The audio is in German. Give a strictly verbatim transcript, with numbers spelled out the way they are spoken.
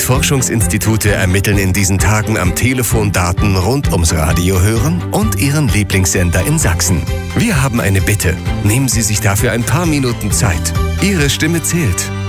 Forschungsinstitute ermitteln in diesen Tagen am Telefon Daten rund ums Radio hören und Ihren Lieblingssender in Sachsen. Wir haben eine Bitte. Nehmen Sie sich dafür ein paar Minuten Zeit. Ihre Stimme zählt.